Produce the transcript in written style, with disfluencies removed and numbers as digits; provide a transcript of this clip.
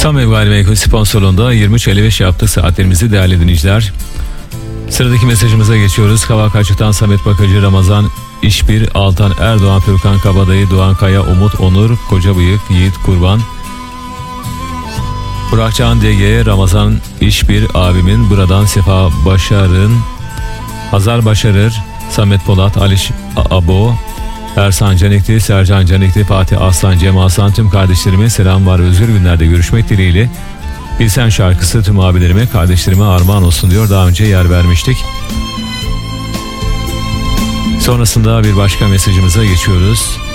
Samim Gayrimenkul sponsorluğunda 23.55 yaptık saatlerimizi değerli dinleyiciler. Sıradaki mesajımıza geçiyoruz. Kavakçı'dan Samet Bakıcı, Ramazan İşbir, Altan Erdoğan, Türkan Kabadayı, Doğan Kaya, Umut Onur, Kocabıyık, Yiğit Kurban, Burakcan DG, Ramazan İşbir abimin, buradan Sefa Başar'ın, Hazar Başarır, Samet Polat, Aliş Abo, Ersan Canikli, Sercan Canikli, Fatih Aslan, Cem Aslan, tüm kardeşlerime selam var. Özgür günlerde görüşmek dileğiyle. Bilsen şarkısı tüm abilerime, kardeşlerime armağan olsun diyor. Daha önce yer vermiştik. Sonrasında bir başka mesajımıza geçiyoruz.